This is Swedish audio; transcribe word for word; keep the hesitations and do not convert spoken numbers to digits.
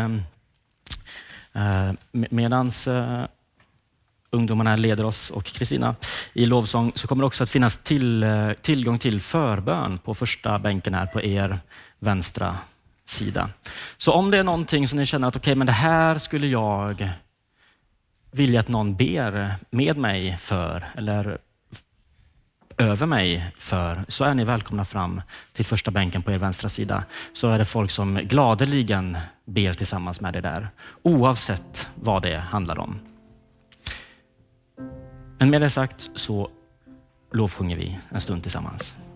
eh, eh, medans eh, ungdomarna leder oss och Kristina i lovsång, så kommer det också att finnas till, eh, tillgång till förbön på första bänken här på er vänstra sida. Så om det är någonting som ni känner att okej, okay, men det här skulle jag vilja att någon ber med mig för eller över mig för, så är ni välkomna fram till första bänken på er vänstra sida. Så är det folk som gladeligen ber tillsammans med er där, oavsett vad det handlar om. Men med det sagt så lovsjunger vi en stund tillsammans.